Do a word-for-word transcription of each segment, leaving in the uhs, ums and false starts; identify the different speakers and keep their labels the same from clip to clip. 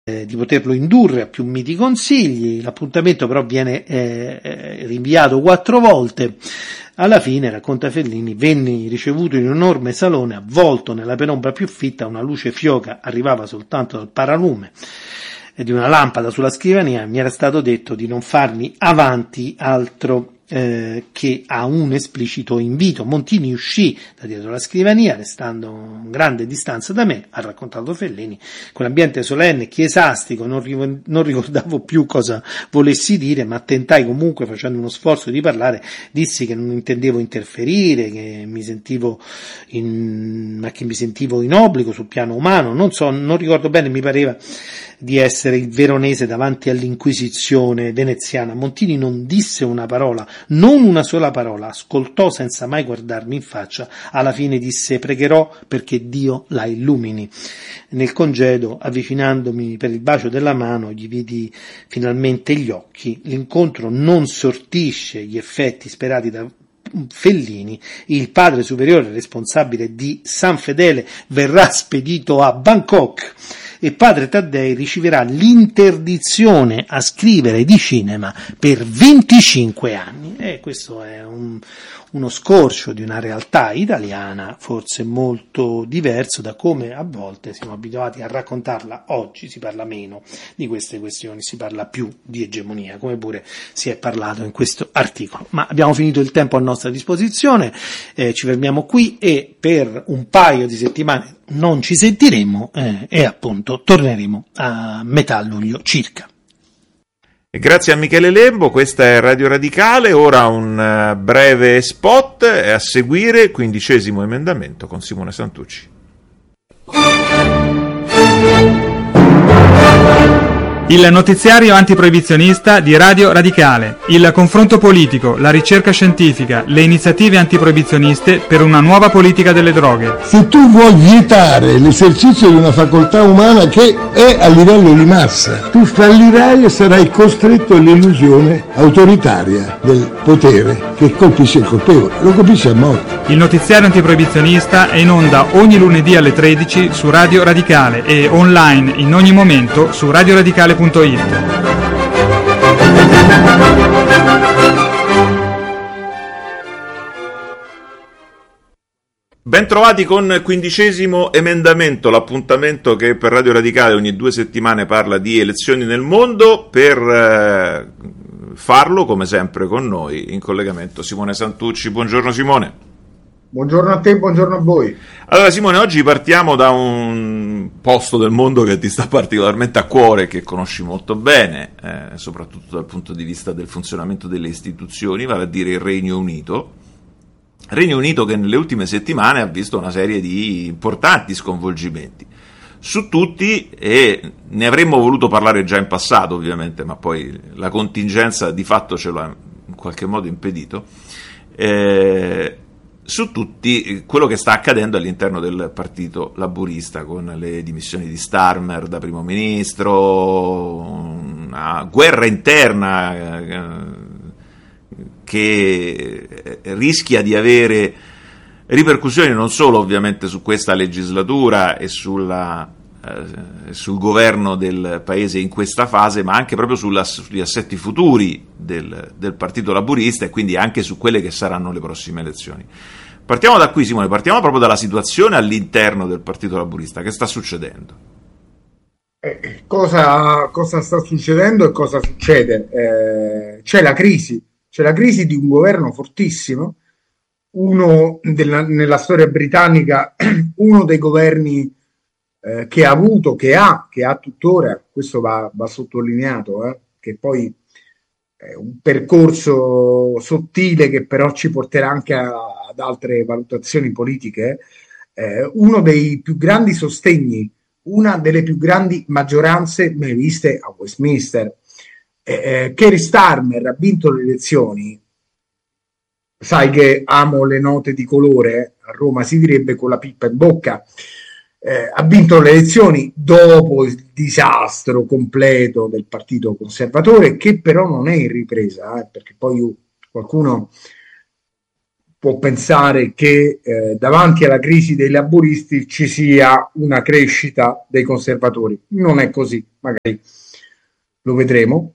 Speaker 1: eh, di poterlo indurre a più miti consigli. L'appuntamento però viene eh, rinviato quattro volte. Alla fine, racconta Fellini, venni ricevuto in un enorme salone avvolto nella penombra più fitta, una luce fioca arrivava soltanto dal paralume di una lampada sulla scrivania. Mi era stato detto di non farmi avanti altro eh, che a un esplicito invito. Montini uscì da dietro la scrivania, restando a grande distanza da me, ha raccontato Fellini. Quell'ambiente solenne, chiesastico, non, riv- non ricordavo più cosa volessi dire, ma tentai comunque, facendo uno sforzo di parlare, dissi che non intendevo interferire, che mi sentivo in, ma che mi sentivo in obbligo sul piano umano. Non so, non ricordo bene, mi pareva di essere il Veronese davanti all'Inquisizione veneziana. Montini non disse una parola, non una sola parola, ascoltò senza mai guardarmi in faccia. Alla fine disse: pregherò perché Dio la illumini. Nel congedo, avvicinandomi per il bacio della mano, gli vidi finalmente gli occhi. L'incontro non sortisce gli effetti sperati da Fellini. Il padre superiore responsabile di San Fedele verrà spedito a Bangkok e padre Taddei riceverà l'interdizione a scrivere di cinema per venticinque anni. E questo è un, uno scorcio di una realtà italiana forse molto diverso da come a volte siamo abituati a raccontarla oggi. Si parla meno di queste questioni, si parla più di egemonia, come pure si è parlato in questo articolo. Ma abbiamo finito il tempo a nostra disposizione, eh, ci fermiamo qui e per un paio di settimane non ci sentiremo eh, e appunto torneremo a metà luglio circa.
Speaker 2: Grazie a Michele Lembo, questa è Radio Radicale. Ora un uh, breve spot e a seguire quindicesimo emendamento con Simone Santucci.
Speaker 3: Il notiziario antiproibizionista di Radio Radicale, il confronto politico, la ricerca scientifica, le iniziative antiproibizioniste per una nuova politica delle droghe.
Speaker 4: Se tu vuoi vietare l'esercizio di una facoltà umana che è a livello di massa, tu fallirai e sarai costretto all'illusione autoritaria del potere che colpisce il colpevole, lo colpisce a morte.
Speaker 3: Il notiziario antiproibizionista è in onda ogni lunedì alle tredici su Radio Radicale e online in ogni momento su radioradicale punto it.
Speaker 2: Ben trovati con quindicesimo emendamento, l'appuntamento che per Radio Radicale ogni due settimane parla di elezioni nel mondo. Per eh, farlo, come sempre, con noi in collegamento Simone Santucci. Buongiorno Simone.
Speaker 5: Buongiorno a te, buongiorno a voi.
Speaker 2: Allora Simone, oggi partiamo da un posto del mondo che ti sta particolarmente a cuore, che conosci molto bene, eh, soprattutto dal punto di vista del funzionamento delle istituzioni, vale a dire il Regno Unito. Regno Unito che nelle ultime settimane ha visto una serie di importanti sconvolgimenti. Su tutti, e ne avremmo voluto parlare già in passato ovviamente, ma poi la contingenza di fatto ce lo ha in qualche modo impedito, eh, su tutti quello che sta accadendo all'interno del partito laburista, con le dimissioni di Starmer da primo ministro, una guerra interna eh, che rischia di avere ripercussioni non solo ovviamente su questa legislatura e sulla, eh, sul governo del paese in questa fase, ma anche proprio sulla, sugli assetti futuri del, del partito laburista e quindi anche su quelle che saranno le prossime elezioni. Partiamo da qui, Simone, partiamo proprio dalla situazione all'interno del partito laburista. Che sta succedendo?
Speaker 5: Eh, cosa, cosa sta succedendo e cosa succede? Eh, c'è la crisi, c'è la crisi di un governo fortissimo, uno della, nella storia britannica, uno dei governi eh, che ha avuto, che ha, che ha tuttora, questo va, va sottolineato, eh, che poi è un percorso sottile che però ci porterà anche a, ad altre valutazioni politiche, eh, uno dei più grandi sostegni, una delle più grandi maggioranze mai viste a Westminster. Eh, Keir Starmer ha vinto le elezioni, sai che amo le note di colore, a Roma si direbbe con la pippa in bocca, eh, ha vinto le elezioni dopo il disastro completo del partito conservatore, che però non è in ripresa, eh, perché poi qualcuno può pensare che eh, davanti alla crisi dei laburisti ci sia una crescita dei conservatori. Non è così, magari lo vedremo.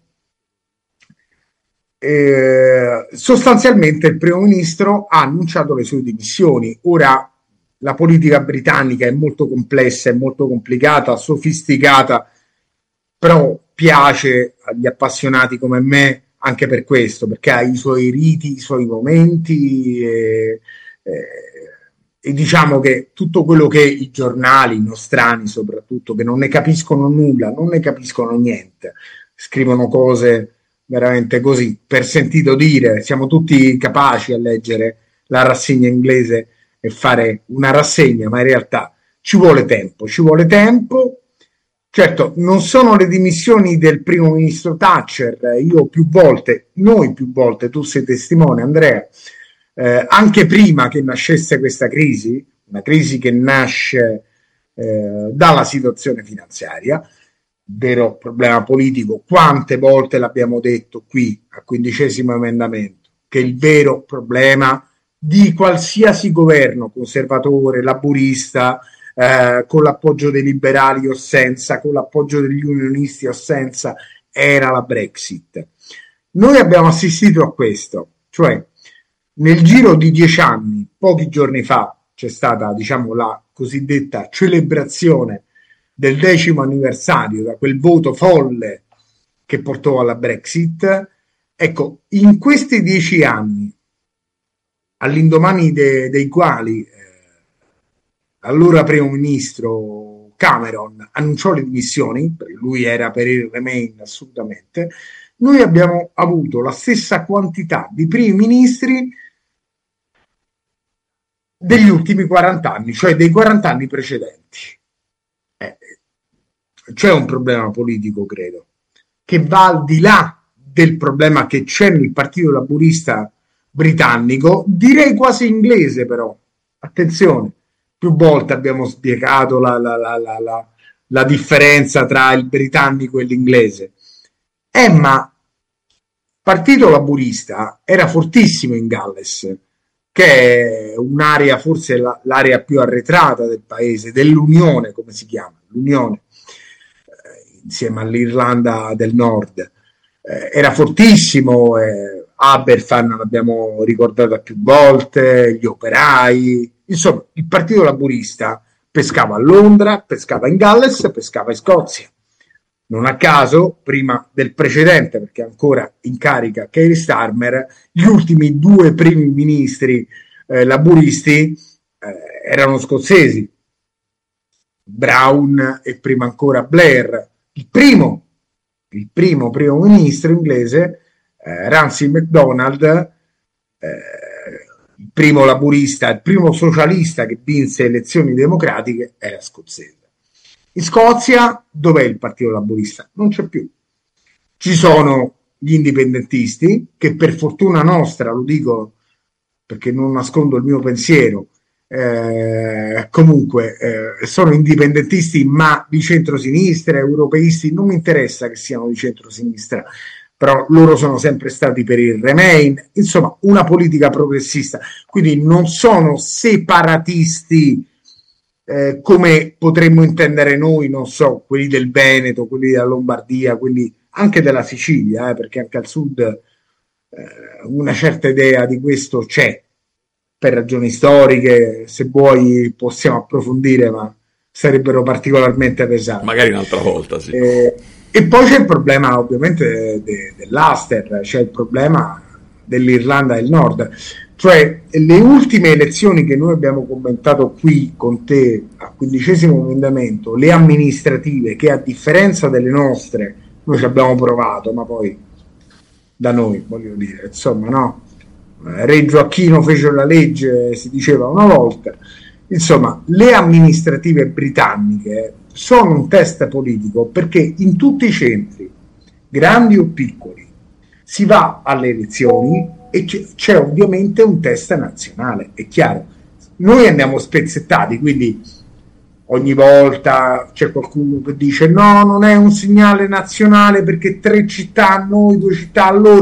Speaker 5: Eh, sostanzialmente il primo ministro ha annunciato le sue dimissioni. Ora la politica britannica è molto complessa, è molto complicata, sofisticata, però piace agli appassionati come me anche per questo, perché ha i suoi riti, i suoi momenti e, e, e diciamo che tutto quello che i giornali nostrani soprattutto, che non ne capiscono nulla, non ne capiscono niente, scrivono cose veramente così, per sentito dire. Siamo tutti capaci a leggere la rassegna inglese e fare una rassegna, ma in realtà ci vuole tempo, ci vuole tempo. Certo, non sono le dimissioni del primo ministro Thatcher, io più volte, noi più volte, tu sei testimone Andrea, eh, anche prima che nascesse questa crisi, una crisi che nasce eh, dalla situazione finanziaria, vero problema politico, quante volte l'abbiamo detto qui al quindicesimo emendamento, che il vero problema di qualsiasi governo, conservatore, laburista, eh, con l'appoggio dei liberali o senza, con l'appoggio degli unionisti o senza, era la Brexit. Noi abbiamo assistito a questo, cioè nel giro di dieci anni, pochi giorni fa, c'è stata, diciamo, la cosiddetta celebrazione del decimo anniversario da quel voto folle che portò alla Brexit. Ecco, in questi dieci anni, all'indomani de, dei quali eh, allora primo ministro Cameron annunciò le dimissioni, perché lui era per il Remain assolutamente, noi abbiamo avuto la stessa quantità di primi ministri degli ultimi quaranta anni, cioè dei quaranta anni precedenti. Eh, c'è un problema politico, credo, che va al di là del problema che c'è nel partito laburista britannico, direi quasi inglese, però attenzione, più volte abbiamo spiegato la, la, la, la, la, la differenza tra il britannico e l'inglese. Eh, ma il partito laburista era fortissimo in Galles, che è un'area, forse la, l'area più arretrata del paese, dell'Unione, come si chiama, l'Unione, eh, insieme all'Irlanda del Nord. Eh, era fortissimo, eh, Aberfan l'abbiamo ricordata più volte, gli operai, insomma il partito laburista pescava a Londra, pescava in Galles, pescava in Scozia. Non a caso, prima del precedente, perché è ancora in carica Keir Starmer, gli ultimi due primi ministri eh, laburisti eh, erano scozzesi, Brown e prima ancora Blair. Il primo il primo primo ministro inglese, eh, Ramsay MacDonald, eh, il primo laburista, il primo socialista che vinse elezioni democratiche, era scozzese. In Scozia, dov'è il partito laburista? Non c'è più. Ci sono gli indipendentisti, che per fortuna nostra, lo dico perché non nascondo il mio pensiero, Eh, comunque eh, sono indipendentisti ma di centrosinistra, europeisti, non mi interessa che siano di centrosinistra, però loro sono sempre stati per il Remain, insomma una politica progressista, quindi non sono separatisti eh, come potremmo intendere noi, non so, quelli del Veneto, quelli della Lombardia, quelli anche della Sicilia, eh, perché anche al sud eh, una certa idea di questo c'è. Per ragioni storiche, se vuoi possiamo approfondire, ma sarebbero particolarmente pesanti.
Speaker 2: Magari un'altra volta, sì.
Speaker 5: Eh, e poi c'è il problema ovviamente de, dell'Ulster, c'è il problema dell'Irlanda del Nord, cioè le ultime elezioni che noi abbiamo commentato qui con te al quindicesimo emendamento, le amministrative, che a differenza delle nostre noi ci abbiamo provato, ma poi da noi, voglio dire, insomma, no? Re Gioacchino fece la legge, si diceva una volta. Insomma, le amministrative britanniche sono un test politico, perché in tutti i centri, grandi o piccoli, si va alle elezioni e c'è, c'è ovviamente un test nazionale, è chiaro. Noi andiamo spezzettati, quindi ogni volta c'è qualcuno che dice no, non è un segnale nazionale perché tre città a noi, due città a loro.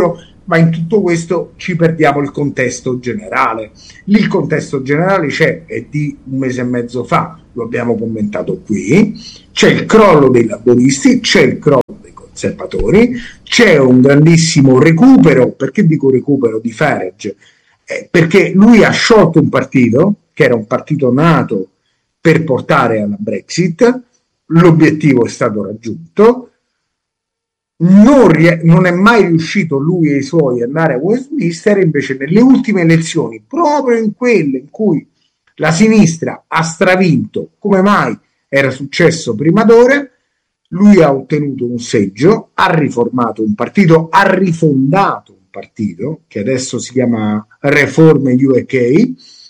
Speaker 5: ma in tutto questo ci perdiamo il contesto generale. Lì il contesto generale c'è, è di un mese e mezzo fa, lo abbiamo commentato qui, c'è il crollo dei laboristi, c'è il crollo dei conservatori, c'è un grandissimo recupero. Perché dico recupero di Farage? Eh, perché lui ha sciolto un partito, che era un partito nato per portare alla Brexit, l'obiettivo è stato raggiunto, non, rie- non è mai riuscito lui e i suoi ad andare a Westminster, invece nelle ultime elezioni, proprio in quelle in cui la sinistra ha stravinto, come mai era successo prima d'ora, lui ha ottenuto un seggio, ha riformato un partito, ha rifondato un partito che adesso si chiama Reform U K.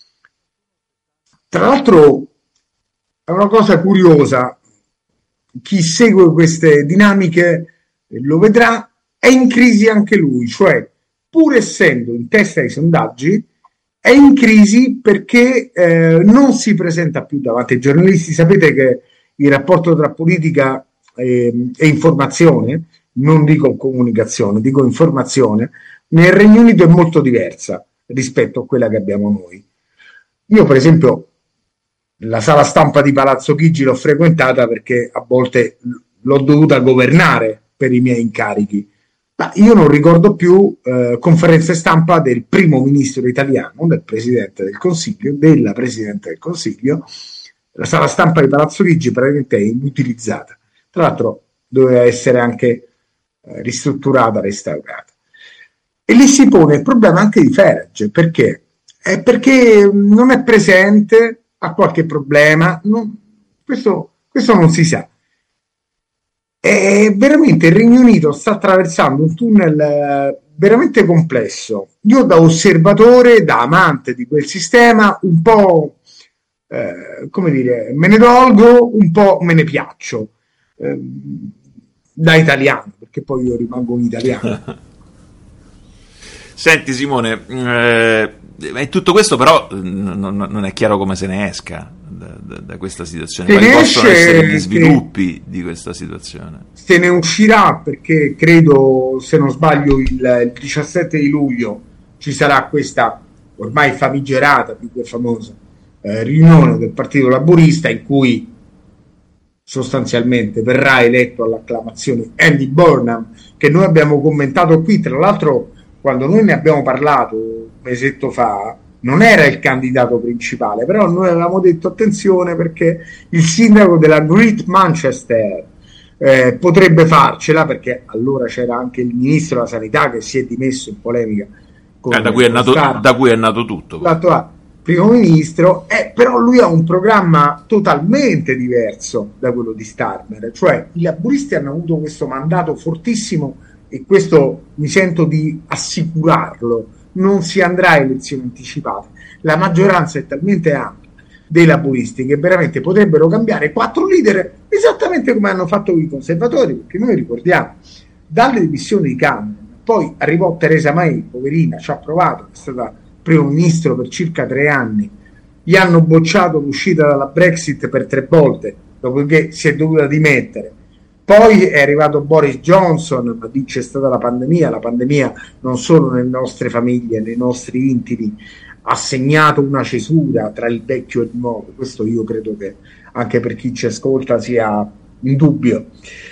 Speaker 5: Tra l'altro è una cosa curiosa, chi segue queste dinamiche lo vedrà, è in crisi anche lui, cioè pur essendo in testa ai sondaggi è in crisi perché eh, non si presenta più davanti ai giornalisti. Sapete che il rapporto tra politica e, e informazione, non dico comunicazione, dico informazione, nel Regno Unito è molto diversa rispetto a quella che abbiamo noi. Io per esempio la sala stampa di Palazzo Chigi l'ho frequentata perché a volte l'ho dovuta governare per i miei incarichi, ma io non ricordo più eh, conferenze stampa del primo ministro italiano, del presidente del Consiglio, della presidente del Consiglio. La sala stampa di Palazzo Chigi praticamente è inutilizzata, tra l'altro doveva essere anche eh, ristrutturata, restaurata. E lì si pone il problema anche di Farage, perché? È perché non è presente, ha qualche problema, non, questo, questo non si sa. E veramente il Regno Unito sta attraversando un tunnel eh, veramente complesso. Io da osservatore, da amante di quel sistema, un po' eh, come dire, me ne dolgo, un po' me ne piaccio eh, da italiano, perché poi io rimango un italiano.
Speaker 2: Senti Simone, eh, in tutto questo però non, non è chiaro come se ne esca da, da, da questa situazione. Quali possono essere gli sviluppi che, di questa situazione?
Speaker 5: Se ne uscirà, perché credo, se non sbaglio, il, il diciassette di luglio ci sarà questa ormai famigerata, più che famosa, eh, riunione del Partito Laburista in cui sostanzialmente verrà eletto all'acclamazione Andy Burnham, che noi abbiamo commentato qui. Tra l'altro, quando noi ne abbiamo parlato un mesetto fa, non era il candidato principale, però noi avevamo detto attenzione perché il sindaco della Great Manchester eh, potrebbe farcela, perché allora c'era anche il ministro della sanità che si è dimesso in polemica con
Speaker 2: eh, da, cui è nato, da cui è nato tutto
Speaker 5: l'attuale primo ministro, eh, però lui ha un programma totalmente diverso da quello di Starmer, cioè i laburisti hanno avuto questo mandato fortissimo e questo mi sento di assicurarlo, non si andrà a elezioni anticipate. La maggioranza è talmente ampia dei laburisti che veramente potrebbero cambiare quattro leader esattamente come hanno fatto i conservatori, perché noi ricordiamo dalle dimissioni di Cameron, poi arrivò Theresa May, poverina, ci ha provato, è stata primo ministro per circa tre anni, gli hanno bocciato l'uscita dalla Brexit per tre volte, dopodiché si è dovuta dimettere. Poi è arrivato Boris Johnson, ma lì c'è stata la pandemia, la pandemia non solo nelle nostre famiglie, nei nostri intimi, ha segnato una cesura tra il vecchio e il nuovo, questo io credo che anche per chi ci ascolta sia indubbio.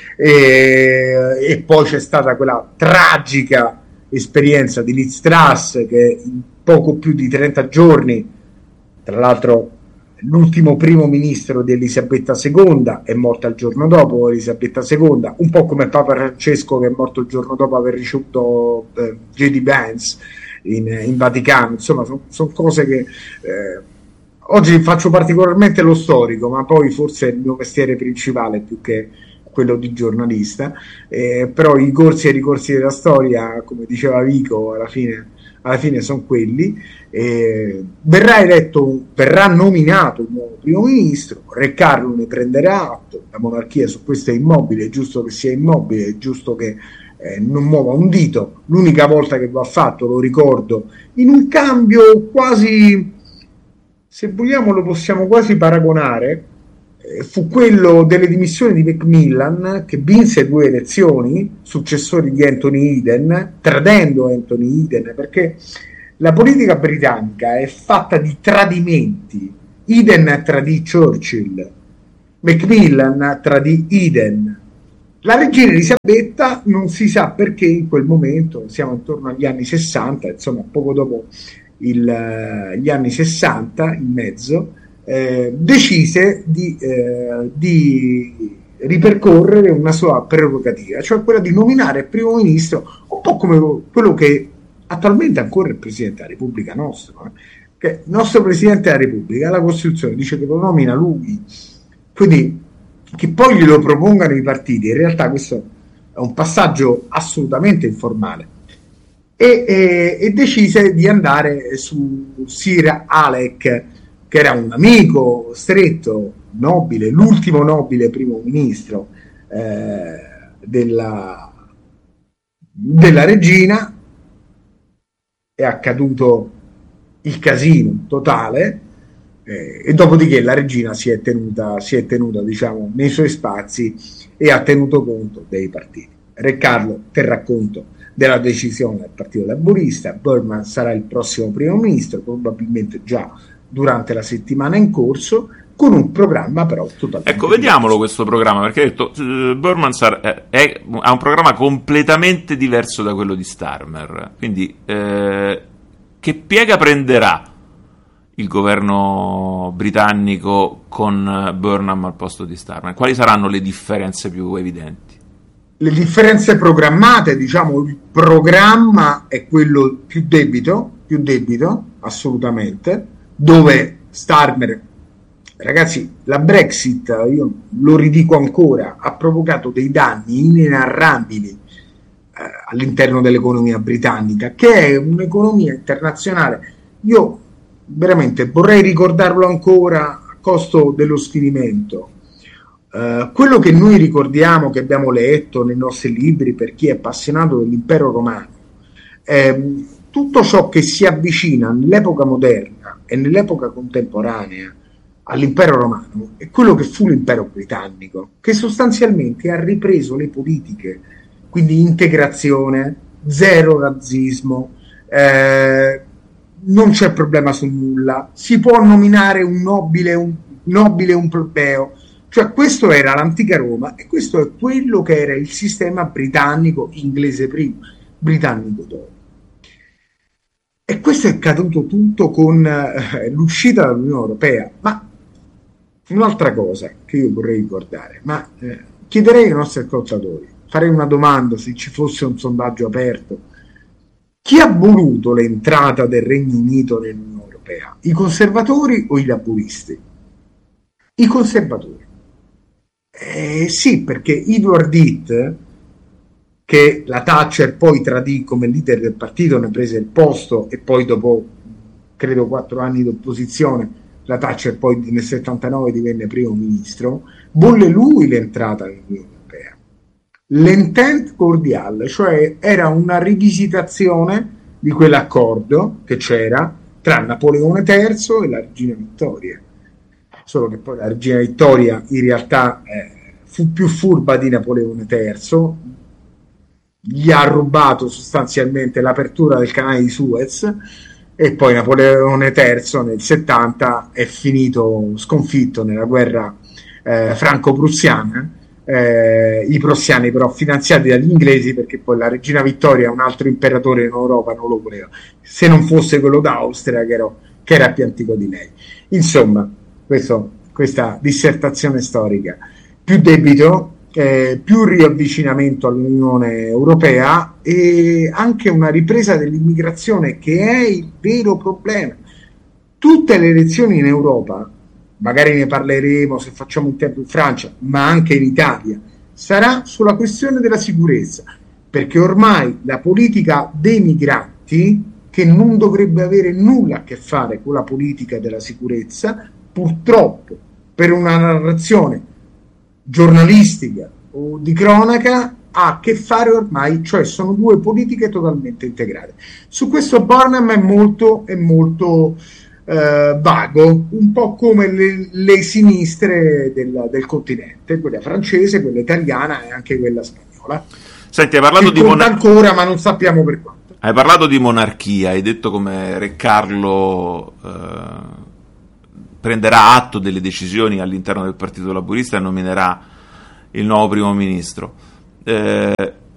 Speaker 5: E, e poi c'è stata quella tragica esperienza di Liz Truss che in poco più di trenta giorni, tra l'altro l'ultimo primo ministro di Elisabetta seconda è morta il giorno dopo Elisabetta seconda, un po' come Papa Francesco che è morto il giorno dopo aver ricevuto eh, J D Vance in, in Vaticano. Insomma, sono son cose che eh, oggi faccio particolarmente lo storico, ma poi forse è il mio mestiere principale più che quello di giornalista, eh, però i corsi e i ricorsi della storia, come diceva Vico, alla fine alla fine sono quelli. Eh, verrà eletto, verrà nominato un nuovo primo ministro, Re Carlo ne prenderà atto, la monarchia su questo è immobile, è giusto che sia immobile, è giusto che eh, non muova un dito. L'unica volta che lo ha fatto, lo ricordo, in un cambio quasi, se vogliamo lo possiamo quasi paragonare, fu quello delle dimissioni di Macmillan, che vinse due elezioni, successori di Anthony Eden, tradendo Anthony Eden, perché la politica britannica è fatta di tradimenti. Eden tradì Churchill, Macmillan tradì Eden. La regina Elisabetta non si sa perché in quel momento, siamo intorno agli anni sessanta, insomma poco dopo il, gli anni sessanta, in mezzo, eh, decise di, eh, di ripercorrere una sua prerogativa, cioè quella di nominare primo ministro, un po' come quello che attualmente ancora il Presidente della Repubblica nostro, eh? Che il nostro Presidente della Repubblica, la Costituzione dice che lo nomina lui, quindi che poi glielo propongano i partiti, in realtà questo è un passaggio assolutamente informale, e, e, e decise di andare su Sir Alec, che era un amico stretto, nobile, l'ultimo nobile primo ministro eh, della, della regina. È accaduto il casino totale, eh, e dopodiché la regina si è tenuta, si è tenuta diciamo, nei suoi spazi e ha tenuto conto dei partiti. Re Carlo terrà conto della decisione del Partito Laburista. Burman sarà il prossimo primo ministro, probabilmente già durante la settimana in corso, con un programma però totalmente
Speaker 2: ecco, vediamolo diverso. Questo programma, perché hai detto uh, Burman sar- è, ha un programma completamente diverso da quello di Starmer, quindi eh, che piega prenderà il governo britannico con Burnham al posto di Starmer? Quali saranno le differenze più evidenti?
Speaker 5: Le differenze programmate, diciamo, il programma è quello più debito, più debito, assolutamente, dove Starmer, ragazzi, la Brexit, io lo ridico ancora, ha provocato dei danni inenarrabili eh, all'interno dell'economia britannica, che è un'economia internazionale. Io veramente vorrei ricordarlo ancora a costo dello sfinimento. Uh, quello che noi ricordiamo, che abbiamo letto nei nostri libri per chi è appassionato dell'impero romano, eh, tutto ciò che si avvicina nell'epoca moderna e nell'epoca contemporanea all'impero romano è quello che fu l'impero britannico, che sostanzialmente ha ripreso le politiche, quindi integrazione, zero razzismo, eh, non c'è problema su nulla, si può nominare un nobile, un nobile, un plebeo. Cioè questo era l'antica Roma e questo è quello che era il sistema britannico, inglese prima, britannico dopo. E questo è caduto tutto con eh, l'uscita dall'Unione Europea. Ma un'altra cosa che io vorrei ricordare, ma eh, chiederei ai nostri ascoltatori, farei una domanda se ci fosse un sondaggio aperto: chi ha voluto l'entrata del Regno Unito nell'Unione Europea? I conservatori o i laburisti? I conservatori. Eh, sì, perché Edward Heath, che la Thatcher poi tradì come leader del partito, ne prese il posto e poi dopo credo quattro anni di opposizione la Thatcher poi nel settantanove divenne primo ministro, volle lui l'entrata nell'Unione Europea. L'intent cordiale, cioè era una rivisitazione di quell'accordo che c'era tra Napoleone terzo e la regina Vittoria. Solo che poi la regina Vittoria in realtà eh, fu più furba di Napoleone terzo, gli ha rubato sostanzialmente l'apertura del canale di Suez, e poi Napoleone terzo nel settanta è finito sconfitto nella guerra eh, franco-prussiana, eh, i prussiani però finanziati dagli inglesi, perché poi la regina Vittoria, un altro imperatore in Europa, non lo voleva, se non fosse quello d'Austria che era, che era più antico di lei. Insomma, Questo, questa dissertazione storica, più debito, eh, più riavvicinamento all'Unione Europea e anche una ripresa dell'immigrazione, che è il vero problema. Tutte le elezioni in Europa, magari ne parleremo se facciamo un tempo in Francia, ma anche in Italia, sarà sulla questione della sicurezza, perché ormai la politica dei migranti, che non dovrebbe avere nulla a che fare con la politica della sicurezza, purtroppo per una narrazione giornalistica o di cronaca ha a che fare ormai, cioè sono due politiche totalmente integrate. Su questo Burnham è molto, è molto eh, vago, un po' come le, le sinistre del, del continente, quella francese, quella italiana e anche quella spagnola.
Speaker 2: Senti, hai parlato
Speaker 5: che
Speaker 2: di
Speaker 5: conta
Speaker 2: monarchia,
Speaker 5: ancora, ma non sappiamo per quanto.
Speaker 2: hai parlato di monarchia, hai detto come Re Carlo eh, prenderà atto delle decisioni all'interno del Partito Laburista e nominerà il nuovo primo ministro. Eh,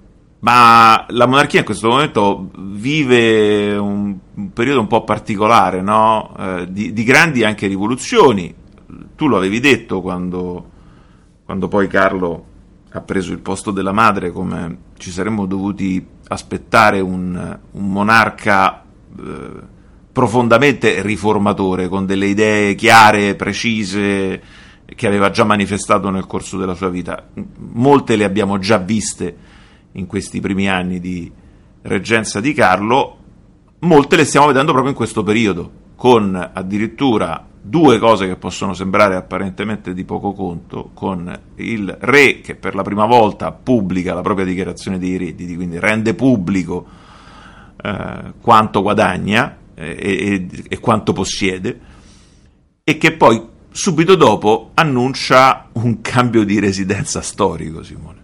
Speaker 2: ma la monarchia in questo momento vive un, un periodo un po' particolare, no? Eh, di, di grandi anche rivoluzioni. Tu lo avevi detto quando, quando poi Carlo ha preso il posto della madre, come ci saremmo dovuti aspettare un, un monarca eh, profondamente riformatore, con delle idee chiare, precise, che aveva già manifestato nel corso della sua vita. Molte le abbiamo già viste in questi primi anni di reggenza di Carlo, molte le stiamo vedendo proprio in questo periodo, con addirittura due cose che possono sembrare apparentemente di poco conto, con il re che per la prima volta pubblica la propria dichiarazione dei redditi, quindi rende pubblico eh, quanto guadagna e, e, e quanto possiede, e che poi subito dopo annuncia un cambio di residenza storico, Simone.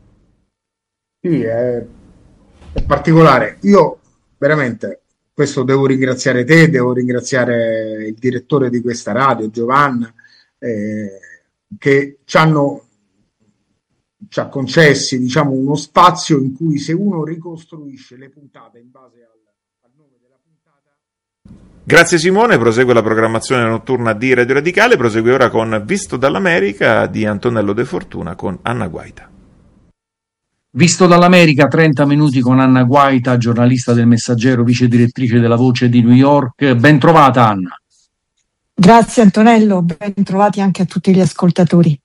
Speaker 5: Sì, è, è particolare. Io veramente, questo devo ringraziare te, devo ringraziare il direttore di questa radio, Giovanna, eh, che ci hanno ci ha concessi, diciamo, uno spazio in cui, se uno ricostruisce le puntate in base al, al nome della puntata.
Speaker 2: Grazie Simone, prosegue la programmazione notturna di Radio Radicale, prosegue ora con Visto dall'America di Antonello De Fortuna con Anna Guaita.
Speaker 6: Visto dall'America, trenta minuti con Anna Guaita, giornalista del Messaggero, vice direttrice della Voce di New York. Ben trovata, Anna.
Speaker 7: Grazie Antonello, ben trovati anche a tutti gli ascoltatori.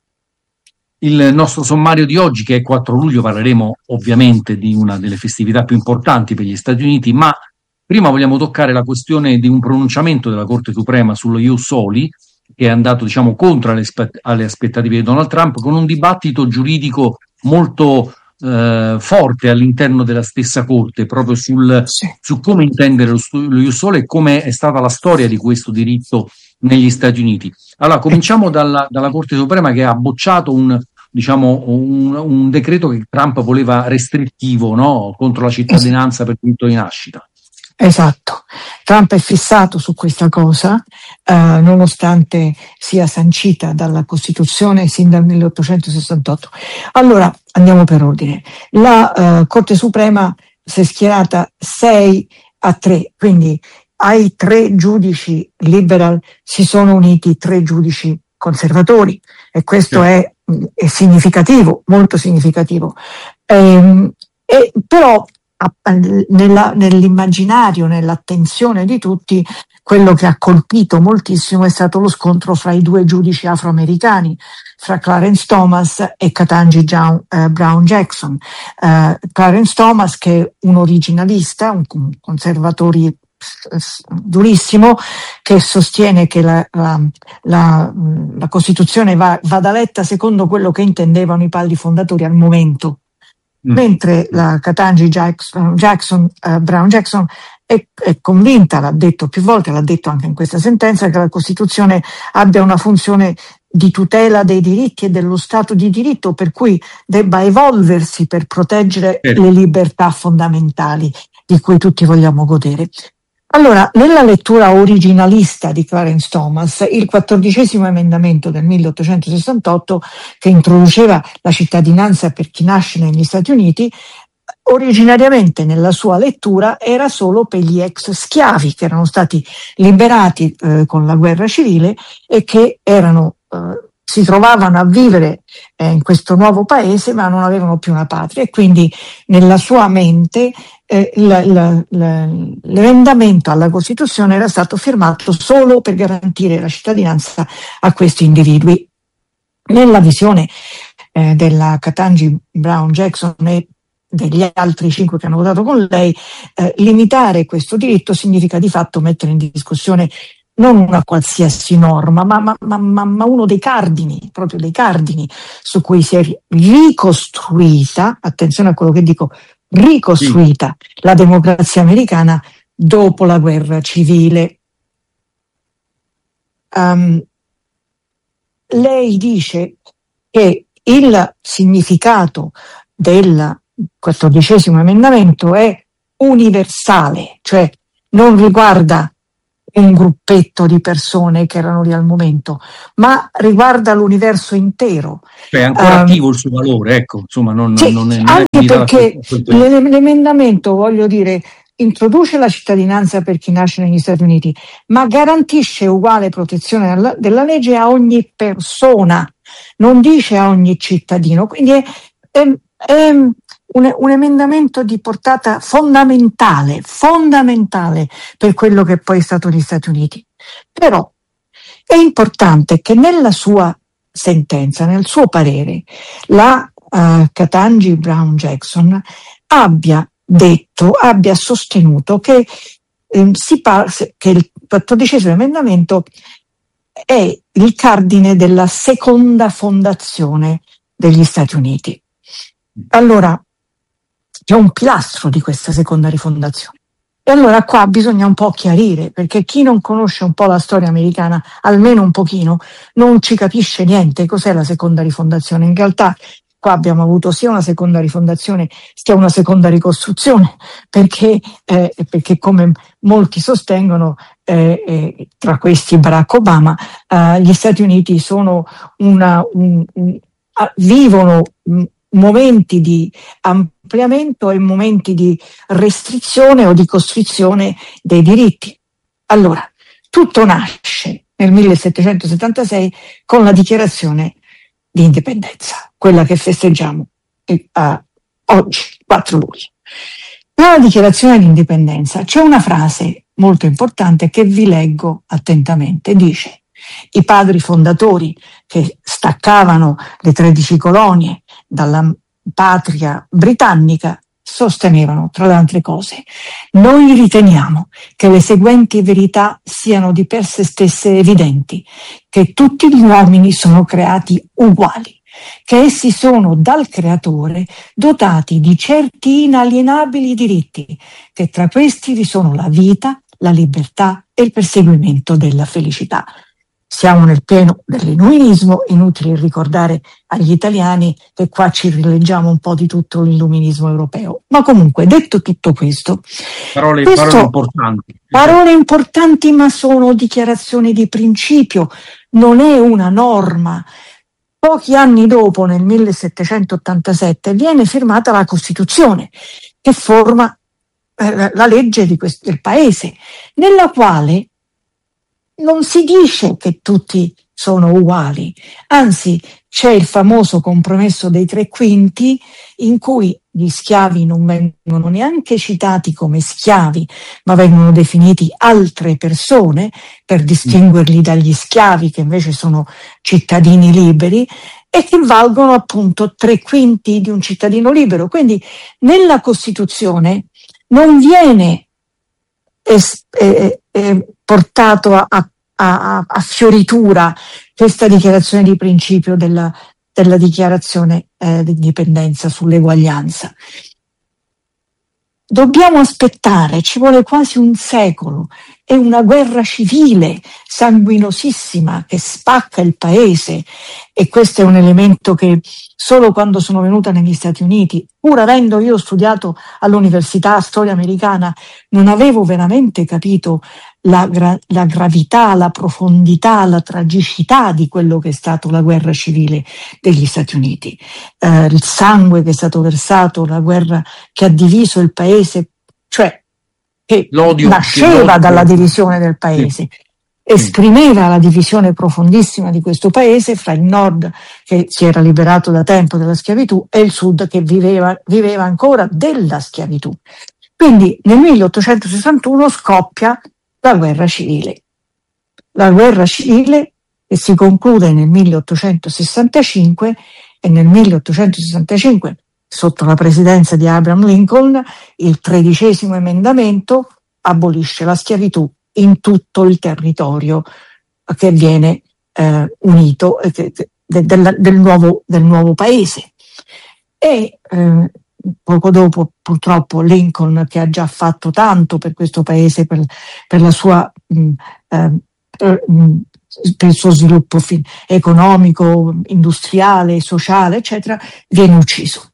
Speaker 6: Il nostro sommario di oggi, che è quattro luglio, parleremo ovviamente di una delle festività più importanti per gli Stati Uniti, ma prima vogliamo toccare la questione di un pronunciamento della Corte Suprema sullo Ius Soli, che è andato, diciamo, contro alle, alle aspettative di Donald Trump, con un dibattito giuridico molto eh, forte all'interno della stessa Corte, proprio sul, sì. su come intendere lo, lo Ius Soli e come è stata la storia di questo diritto negli Stati Uniti. Allora, cominciamo dalla, dalla Corte Suprema, che ha bocciato un, diciamo, un, un decreto che Trump voleva restrittivo, no? Contro la cittadinanza per diritto di nascita.
Speaker 7: Esatto, Trump è fissato su questa cosa, eh, nonostante sia sancita dalla Costituzione sin dal milleottocentosessantotto. Allora, andiamo per ordine. La eh, Corte Suprema si è schierata sei a tre, quindi ai tre giudici liberal si sono uniti tre giudici conservatori, e questo sì. è, è significativo, molto significativo. E, e, però Nella, nell'immaginario, nell'attenzione di tutti, quello che ha colpito moltissimo è stato lo scontro fra i due giudici afroamericani, fra Clarence Thomas e Ketanji uh, Brown Jackson. Uh, Clarence Thomas, che è un originalista, un, un conservatore durissimo, che sostiene che la, la, la, la Costituzione va, vada letta secondo quello che intendevano i padri fondatori al momento. Mentre la Ketanji Jackson, Jackson uh, Brown Jackson è, è convinta, l'ha detto più volte, l'ha detto anche in questa sentenza, che la Costituzione abbia una funzione di tutela dei diritti e dello Stato di diritto, per cui debba evolversi per proteggere eh. le libertà fondamentali di cui tutti vogliamo godere. Allora, nella lettura originalista di Clarence Thomas, il quattordicesimo emendamento del milleottocentosessantotto, che introduceva la cittadinanza per chi nasce negli Stati Uniti, originariamente nella sua lettura era solo per gli ex schiavi che erano stati liberati eh, con la guerra civile e che erano eh, si trovavano a vivere eh, in questo nuovo paese ma non avevano più una patria, e quindi nella sua mente eh, la, la, la, l'emendamento alla Costituzione era stato firmato solo per garantire la cittadinanza a questi individui. Nella visione eh, della Ketanji Brown Jackson e degli altri cinque che hanno votato con lei, eh, limitare questo diritto significa di fatto mettere in discussione non una qualsiasi norma, ma, ma, ma, ma uno dei cardini, proprio dei cardini su cui si è ricostruita, attenzione a quello che dico, ricostruita sì. la democrazia americana dopo la guerra civile. um, lei dice che il significato del quattordicesimo emendamento è universale, cioè non riguarda un gruppetto di persone che erano lì al momento, ma riguarda l'universo intero.
Speaker 6: Cioè è ancora um, attivo il suo valore, ecco, insomma, non,
Speaker 7: sì,
Speaker 6: non è, non
Speaker 7: anche
Speaker 6: è
Speaker 7: perché l'emendamento, voglio dire, introduce la cittadinanza per chi nasce negli Stati Uniti, ma garantisce uguale protezione della legge a ogni persona, non dice a ogni cittadino, quindi è, è, è un, un emendamento di portata fondamentale, fondamentale per quello che poi è stato gli Stati Uniti. Però è importante che nella sua sentenza, nel suo parere, la uh, Ketanji Brown Jackson abbia detto, abbia sostenuto che, eh, si par- che il quattordicesimo emendamento è il cardine della seconda fondazione degli Stati Uniti. Allora, c'è un pilastro di questa seconda rifondazione. E allora qua bisogna un po' chiarire, perché chi non conosce un po' la storia americana, almeno un pochino, non ci capisce niente cos'è la seconda rifondazione. In realtà qua abbiamo avuto sia una seconda rifondazione sia una seconda ricostruzione, perché, eh, perché come molti sostengono, eh, eh, tra questi Barack Obama, eh, gli Stati Uniti sono una, un, un, vivono mh, momenti di ampliamento e momenti di restrizione o di costrizione dei diritti. Allora, tutto nasce nel millesettecentosettantasei con la dichiarazione di indipendenza, quella che festeggiamo eh, oggi, quattro luglio. Nella dichiarazione di indipendenza c'è una frase molto importante che vi leggo attentamente. Dice: i padri fondatori che staccavano le tredici colonie dalla patria britannica sostenevano, tra le altre cose, noi riteniamo che le seguenti verità siano di per sé stesse evidenti, che tutti gli uomini sono creati uguali, che essi sono dal creatore dotati di certi inalienabili diritti, che tra questi vi sono la vita, la libertà e il perseguimento della felicità. Siamo nel pieno dell'illuminismo, inutile ricordare agli italiani che qua ci rileggiamo un po' di tutto l'illuminismo europeo. Ma comunque, detto tutto questo,
Speaker 6: parole,
Speaker 7: questo,
Speaker 6: parole importanti.
Speaker 7: Parole importanti, ma sono dichiarazioni di principio, non è una norma. Pochi anni dopo, nel millesettecentottantasette, viene firmata la Costituzione, che forma eh, la legge di questo, del paese, nella quale non si dice che tutti sono uguali, anzi c'è il famoso compromesso dei tre quinti in cui gli schiavi non vengono neanche citati come schiavi, ma vengono definiti altre persone per distinguerli dagli schiavi che invece sono cittadini liberi e che valgono appunto tre quinti di un cittadino libero. Quindi nella Costituzione non viene es- eh, eh, portato a, a, a, a fioritura questa dichiarazione di principio della, della dichiarazione eh, di indipendenza sull'eguaglianza. Dobbiamo aspettare, ci vuole quasi un secolo, è una guerra civile sanguinosissima che spacca il paese, e questo è un elemento che solo quando sono venuta negli Stati Uniti, pur avendo io studiato all'università storia americana, non avevo veramente capito la, gra- la gravità, la profondità, la tragicità di quello che è stato la guerra civile degli Stati Uniti, eh, il sangue che è stato versato, la guerra che ha diviso il paese, cioè che
Speaker 6: l'odio,
Speaker 7: nasceva
Speaker 6: che
Speaker 7: dalla divisione del paese, sì. Esprimeva la divisione profondissima di questo paese fra il nord che si era liberato da tempo dalla schiavitù e il sud che viveva, viveva ancora della schiavitù. Quindi nel milleottocentosessantuno scoppia la guerra civile. La guerra civile che si conclude nel milleottocentosessantacinque, e nel milleottocentosessantacinque, sotto la presidenza di Abraham Lincoln, il tredicesimo emendamento abolisce la schiavitù in tutto il territorio che viene eh, unito eh, che, de, del, del, nuovo, del nuovo paese. E eh, poco dopo, purtroppo, Lincoln, che ha già fatto tanto per questo paese, per, per la sua mh, eh, mh, per il suo sviluppo fin- economico, industriale, sociale, eccetera, viene ucciso.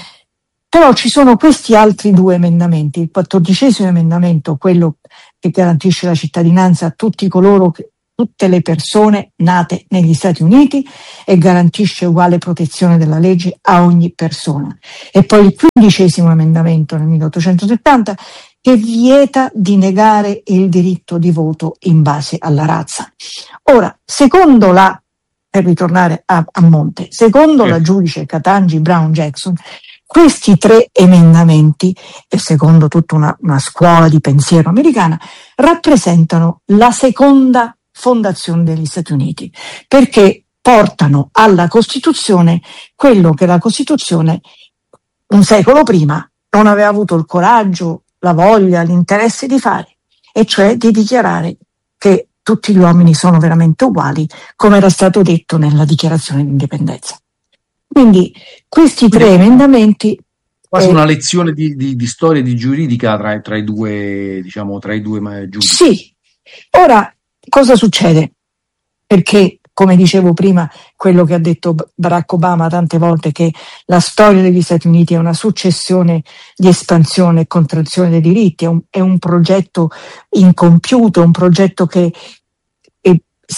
Speaker 7: Però ci sono questi altri due emendamenti. Il quattordicesimo emendamento, quello che garantisce la cittadinanza a tutti coloro che, tutte le persone nate negli Stati Uniti e garantisce uguale protezione della legge a ogni persona. E poi il quindicesimo emendamento nel milleottocentosettanta che vieta di negare il diritto di voto in base alla razza. Ora, secondo la, per ritornare a, a monte, secondo la giudice Ketanji Brown Jackson, questi tre emendamenti, e secondo tutta una, una scuola di pensiero americana, rappresentano la seconda fondazione degli Stati Uniti, perché portano alla Costituzione quello che la Costituzione un secolo prima non aveva avuto il coraggio, la voglia, l'interesse di fare, e cioè di dichiarare che tutti gli uomini sono veramente uguali, come era stato detto nella Dichiarazione di Indipendenza. Quindi questi tre emendamenti,
Speaker 6: quasi
Speaker 7: eh,
Speaker 6: una lezione di, di, di storia e di giuridica tra, tra i due, diciamo, tra i due giudici.
Speaker 7: Sì. Ora, cosa succede? Perché, come dicevo prima, quello che ha detto Barack Obama tante volte, che la storia degli Stati Uniti è una successione di espansione e contrazione dei diritti, è un, è un progetto incompiuto, un progetto che è,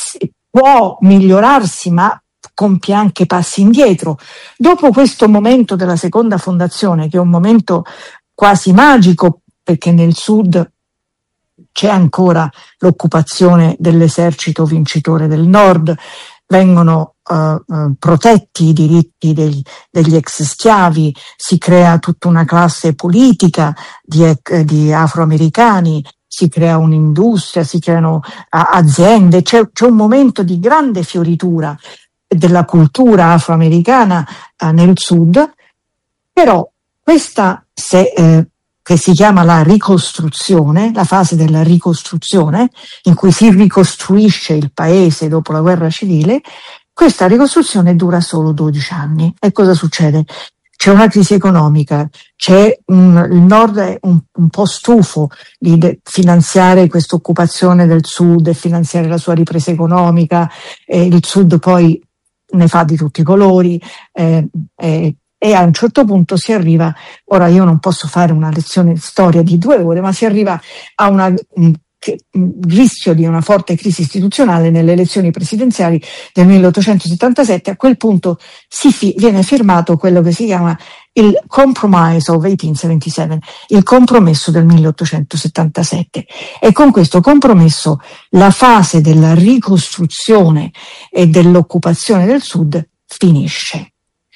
Speaker 7: può migliorarsi, ma compie anche passi indietro. Dopo questo momento della seconda fondazione, che è un momento quasi magico, perché nel sud c'è ancora l'occupazione dell'esercito vincitore del nord, vengono uh, uh, protetti i diritti degli, degli ex schiavi, si crea tutta una classe politica di, eh, di afroamericani, si crea un'industria, si creano uh, aziende, c'è, c'è un momento di grande fioritura della cultura afroamericana eh, nel sud, però questa se, eh, che si chiama la ricostruzione, la fase della ricostruzione, in cui si ricostruisce il paese dopo la guerra civile, questa ricostruzione dura solo dodici anni. E cosa succede? C'è una crisi economica, c'è un, il nord è un, un po' stufo di de, finanziare questa occupazione del sud e finanziare la sua ripresa economica, e il sud poi ne fa di tutti i colori, eh, eh, e a un certo punto si arriva, ora io non posso fare una lezione di storia di due ore, ma si arriva a una, un, un rischio di una forte crisi istituzionale nelle elezioni presidenziali del milleottocentosettantasette. A quel punto si fi, viene firmato quello che si chiama il Compromise of milleottocentosettantasette, il compromesso del milleottocentosettantasette, e con questo compromesso la fase della ricostruzione e dell'occupazione del sud finisce.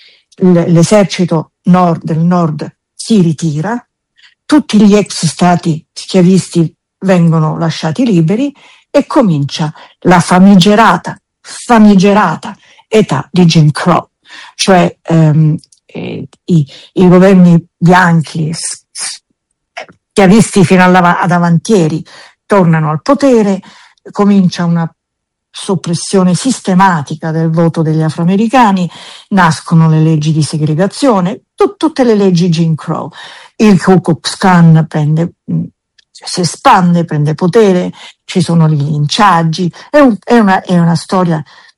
Speaker 7: L'esercito nord, del nord si ritira, tutti gli ex stati schiavisti vengono lasciati liberi e comincia la famigerata, famigerata età di Jim Crow, cioè ehm, eh, i, i governi bianchi, schiavisti fino alla, ad avantieri, tornano al potere, comincia una soppressione sistematica del voto degli afroamericani, nascono le leggi di segregazione, tut, tutte le leggi Jim Crow, il Ku Klux Klan prende, si espande, prende potere, ci sono i linciaggi, è, un, è, una, è una storia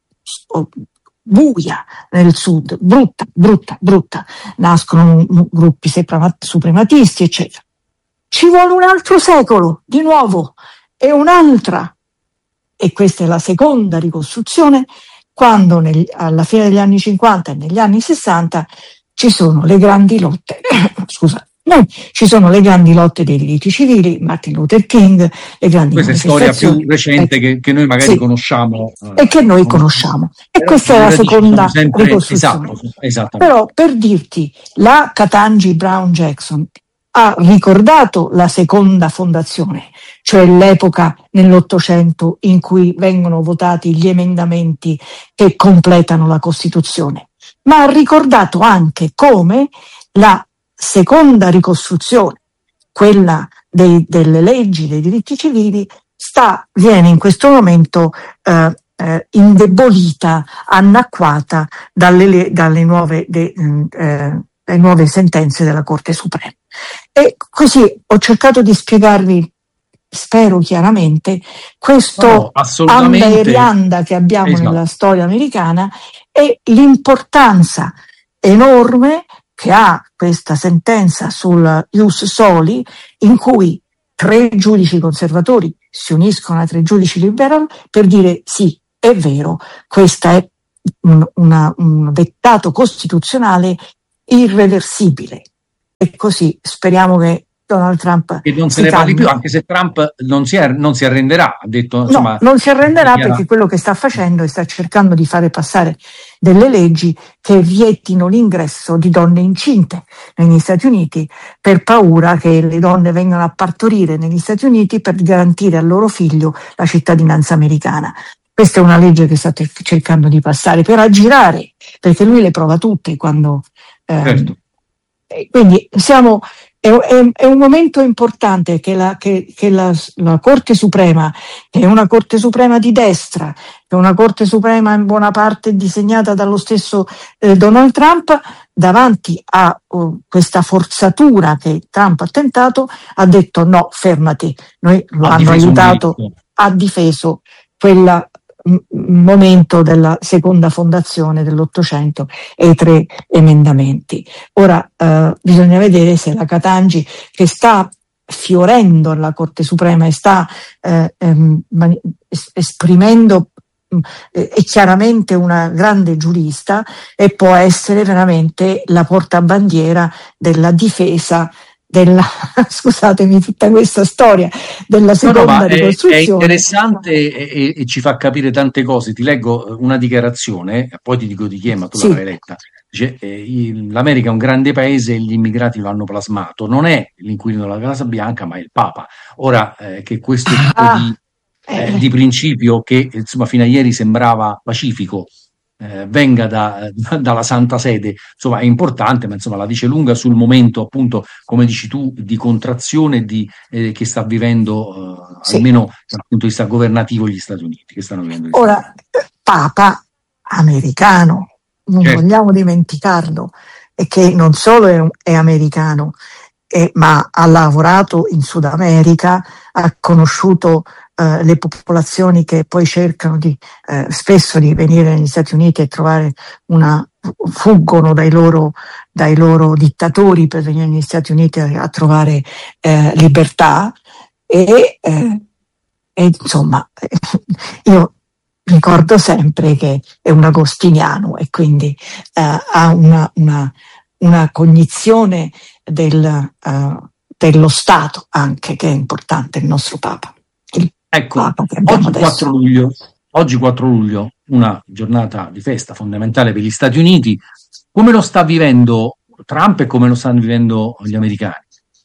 Speaker 7: buia nel sud, brutta, brutta, brutta, nascono gruppi suprematisti, eccetera. Ci vuole un altro secolo, di nuovo, e un'altra. E questa è la seconda ricostruzione, quando nel, alla fine degli anni cinquanta e negli anni sessanta ci sono le grandi lotte, scusa, no, ci sono le grandi lotte dei diritti civili, Martin Luther King, le grandi
Speaker 6: questa è storia più recente, eh, che, che noi magari sì, conosciamo.
Speaker 7: Eh, e che noi conosciamo. E questa è la seconda sempre, ricostruzione.
Speaker 6: Esatto,
Speaker 7: però per dirti, la Ketanji Brown Jackson ha ricordato la seconda fondazione, cioè l'epoca nell'Ottocento in cui vengono votati gli emendamenti che completano la Costituzione, ma ha ricordato anche come la seconda ricostruzione, quella dei, delle leggi, dei diritti civili, sta, viene in questo momento eh, eh, indebolita, annacquata dalle, dalle nuove, de, eh, le nuove sentenze della Corte Suprema. E così ho cercato di spiegarvi spero chiaramente, questo
Speaker 6: No, assolutamente.
Speaker 7: anda e rianda che abbiamo
Speaker 6: Esatto.
Speaker 7: nella storia americana e l'importanza enorme che ha questa sentenza sul ius soli, in cui tre giudici conservatori si uniscono a tre giudici liberal per dire sì, è vero, questo è un, una, un dettato costituzionale irreversibile. E così speriamo che Donald Trump
Speaker 6: E non se
Speaker 7: si
Speaker 6: ne parli
Speaker 7: calmi.
Speaker 6: più, anche se Trump non si, ar- non si arrenderà, ha detto, insomma,
Speaker 7: No, non si arrenderà
Speaker 6: dichiara-
Speaker 7: perché quello che sta facendo è sta cercando di fare passare delle leggi che vietino l'ingresso di donne incinte negli Stati Uniti per paura che le donne vengano a partorire negli Stati Uniti per garantire al loro figlio la cittadinanza americana. Questa è una legge che sta te- cercando di passare per aggirare, perché lui le prova tutte quando... ehm,
Speaker 6: certo.
Speaker 7: e quindi siamo, è, è- è un momento importante che, la, che- che la- la Corte Suprema, che è una Corte Suprema di destra, che è una Corte Suprema in buona parte disegnata dallo stesso eh, Donald Trump, davanti a uh, questa forzatura che Trump ha tentato, ha detto no, fermati, noi lo
Speaker 6: Ha
Speaker 7: hanno
Speaker 6: difeso un
Speaker 7: aiutato,
Speaker 6: diritto.
Speaker 7: ha difeso quel momento della seconda fondazione dell'Ottocento e i tre emendamenti. Ora eh, bisogna vedere se la Catangi, che sta fiorendo alla Corte Suprema e sta eh, ehm, mani- es- esprimendo mh, eh, è chiaramente una grande giurista e può essere veramente la portabandiera della difesa della, scusatemi tutta questa storia, della
Speaker 6: No, no,
Speaker 7: seconda
Speaker 6: ma è, è
Speaker 7: ricostruzione.
Speaker 6: interessante e, e- e ci fa capire tante cose. Ti leggo una dichiarazione, poi ti dico di chi è, ma tu
Speaker 7: Sì.
Speaker 6: l'avrai letta. Dice, eh, il- l'America è un grande paese e gli immigrati lo hanno plasmato. Non è l'inquilino della Casa Bianca, ma è il Papa. Ora, eh, che questo tipo
Speaker 7: Ah,
Speaker 6: di, eh,
Speaker 7: eh,
Speaker 6: di principio, che insomma fino a ieri sembrava pacifico, eh, venga da- dalla Santa Sede, insomma è importante, ma insomma la dice lunga sul momento, appunto, come dici tu, di contrazione di, eh, che sta vivendo, eh,
Speaker 7: Sì.
Speaker 6: almeno dal punto di vista governativo, gli Stati Uniti, che stanno vivendo gli Stati
Speaker 7: Ora, Papa americano, non
Speaker 6: Certo.
Speaker 7: vogliamo dimenticarlo, e che non solo è, un- è americano, eh, ma ha lavorato in Sud America, ha conosciuto eh, le popolazioni che poi cercano di, eh, spesso di venire negli Stati Uniti e trovare una, fuggono dai loro, dai loro dittatori per venire negli Stati Uniti a, a trovare eh, libertà e, eh, e insomma io ricordo sempre che è un agostiniano e quindi eh, ha una, una, una cognizione del, eh, dello Stato anche, che è importante, il nostro Papa. Il
Speaker 6: Ecco,
Speaker 7: Papa che abbiamo
Speaker 6: oggi
Speaker 7: adesso.
Speaker 6: quattro luglio, oggi quattro luglio, una giornata di festa fondamentale per gli Stati Uniti. Come lo sta vivendo Trump e come lo stanno vivendo gli americani?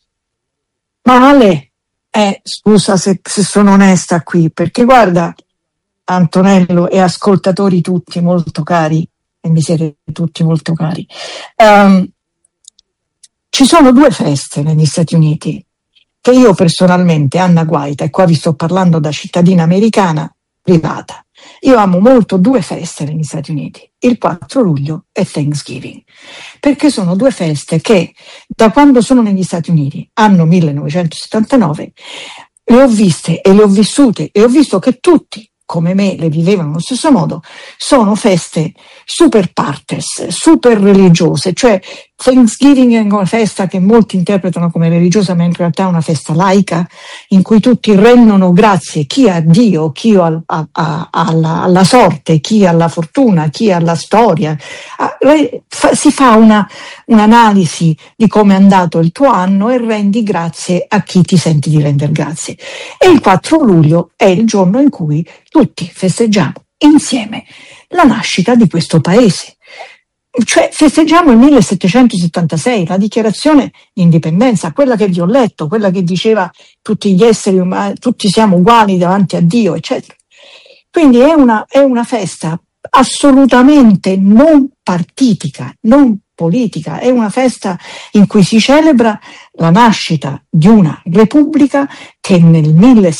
Speaker 7: Male, eh, scusa se, se sono onesta qui, perché guarda, Antonello e ascoltatori tutti molto cari, e mi siete tutti molto cari, ehm, ci sono due feste negli Stati Uniti che io personalmente, Anna Guaita, e qua vi sto parlando da cittadina americana privata, io amo molto due feste negli Stati Uniti, il quattro luglio e Thanksgiving, perché sono due feste che da quando sono negli Stati Uniti, anno millenovecentosettantanove, le ho viste e le ho vissute e ho visto che tutti, come me, le vivevano allo stesso modo, sono feste super partes, super religiose, cioè Thanksgiving è una festa che molti interpretano come religiosa, ma in realtà è una festa laica, in cui tutti rendono grazie, chi a Dio, chi a, a, a, alla, alla sorte, chi alla fortuna, chi alla storia. A, fa, si fa una, un'analisi di come è andato il tuo anno e rendi grazie a chi ti senti di rendere grazie. E il quattro luglio è il giorno in cui tutti festeggiamo insieme la nascita di questo paese. Cioè festeggiamo il millesettecentosettantasei, la dichiarazione di indipendenza, quella che vi ho letto, quella che diceva tutti gli esseri umani, tutti siamo uguali davanti a Dio, eccetera. Quindi è una, è una festa assolutamente non partitica, non politica, è una festa in cui si celebra la nascita di una repubblica che nel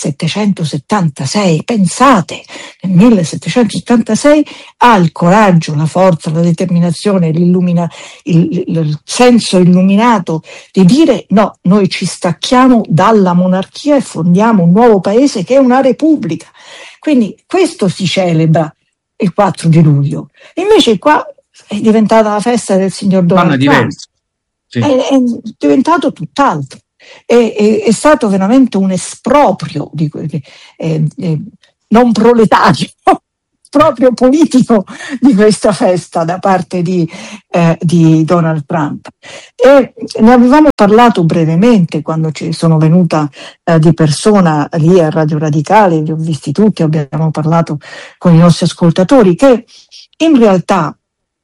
Speaker 7: millesettecentosettantasei, pensate, nel millesettecentosettantasei ha il coraggio, la forza, la determinazione, l'illumina, il, il senso illuminato di dire no, noi ci stacchiamo dalla monarchia e fondiamo un nuovo paese che è una repubblica. Quindi questo si celebra il quattro di luglio. Invece qua è diventata la festa del signor Donald Trump. Sì. È, è diventato tutt'altro. È, è, è stato veramente un esproprio di, eh, eh, non proletario, proprio politico di questa festa da parte di, eh, di Donald Trump. E ne avevamo parlato brevemente quando ci sono venuta eh, di persona lì a Radio Radicale, li ho visti tutti, abbiamo parlato con i nostri ascoltatori, che in realtà